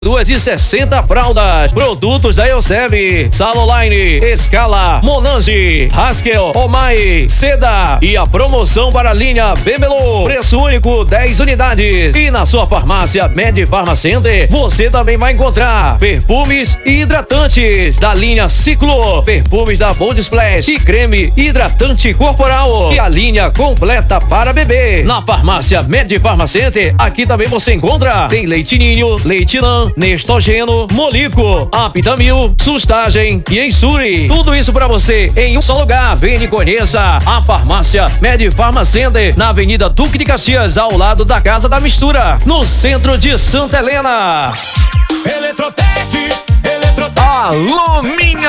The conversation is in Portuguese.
2,60 fraldas. Produtos da Elseve, Saloline, Scala, Monange, Haskell, Omai, Seda e a promoção para a linha Bebelo. Preço único 10 unidades. E na sua farmácia Med Pharma Center você também vai encontrar perfumes e hidratantes da linha Ciclo, perfumes da Bold Splash e creme hidratante corporal e a linha completa para bebê. Na farmácia Med Pharma Center, aqui também você encontra tem leite ninho, leite lã, Nestogeno, Molico, Aptamil, Sustagem e Ensure. Tudo isso para você em um só lugar. Venha e conheça a farmácia Med Pharma Center na Avenida Duque de Caxias, ao lado da Casa da Mistura, no centro de Santa Helena. Eletrotec. Alô, minha